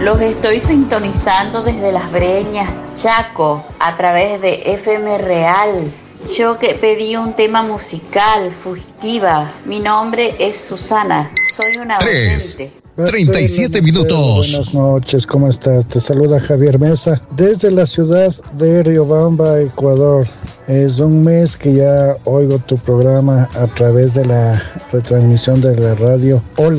Los estoy sintonizando desde Las Breñas, Chaco, a través de FM Real. Yo que pedí un tema musical, Fugitiva. Mi nombre es Susana. Soy una oyente. 37 minutos. Buenas noches, ¿cómo estás? Te saluda Javier Mesa desde la ciudad de Riobamba, Ecuador. Es un mes que ya oigo tu programa a través de la retransmisión de la radio. Hola.